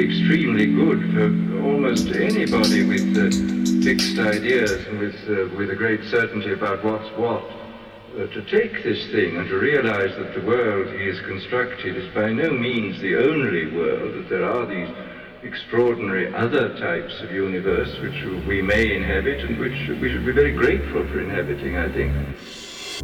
be extremely good for almost anybody with fixed ideas and with a great certainty about what's what, to take this thing and to realize that the world he has constructed is by no means the only world, that there are these extraordinary other types of universe which we may inhabit and which we should be very grateful for inhabiting, I think.